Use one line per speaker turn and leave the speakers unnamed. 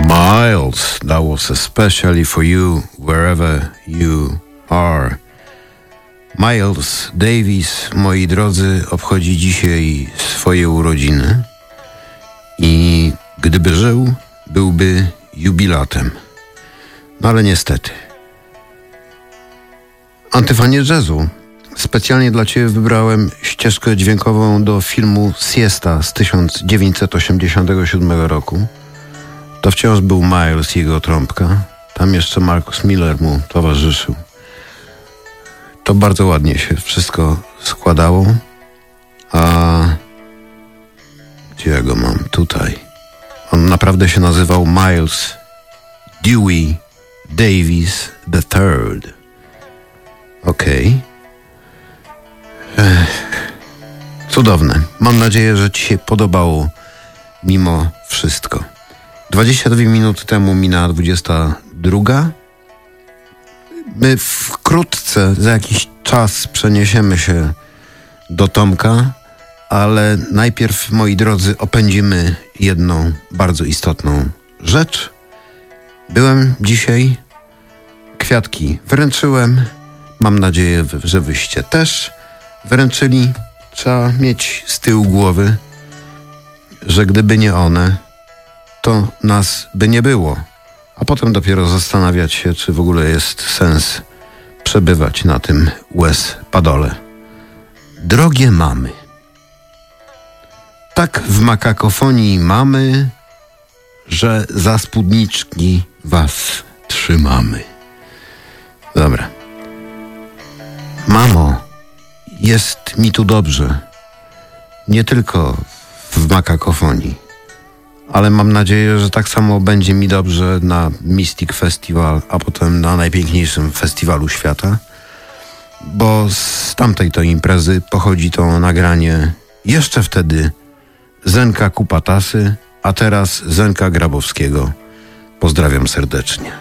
Miles, that was especially for you, wherever you are. Miles Davis, moi drodzy, obchodzi dzisiaj swoje urodziny i gdyby żył, byłby jubilatem. No ale niestety. Antyfanie jazzu. Specjalnie dla Ciebie wybrałem ścieżkę dźwiękową do filmu Siesta z 1987 roku. To wciąż był Miles i jego trąbka. Tam jeszcze Marcus Miller mu towarzyszył. To bardzo ładnie się wszystko składało. A gdzie ja go mam? Tutaj. On naprawdę się nazywał Miles Dewey Davis III. Okej. Cudowne. Mam nadzieję, że Ci się podobało mimo wszystko. 22 minuty temu minęła 22. My wkrótce, za jakiś czas przeniesiemy się do Tomka, ale najpierw, moi drodzy, opędzimy jedną bardzo istotną rzecz. Byłem dzisiaj, kwiatki wręczyłem. Mam nadzieję, że Wyście też wręczyli. Trzeba mieć z tyłu głowy, że gdyby nie one, to nas by nie było. A potem dopiero zastanawiać się, czy w ogóle jest sens przebywać na tym łez padole. Drogie mamy, tak w makakofonii mamy, że za spódniczki was trzymamy. Dobra. Mamo, jest mi tu dobrze. Nie tylko w makakofonii, ale mam nadzieję, że tak samo będzie mi dobrze na Mystic Festival, a potem na najpiękniejszym festiwalu świata, bo z tamtej to imprezy pochodzi to nagranie jeszcze wtedy Zenka Kupatasy, a teraz Zenka Grabowskiego. Pozdrawiam serdecznie.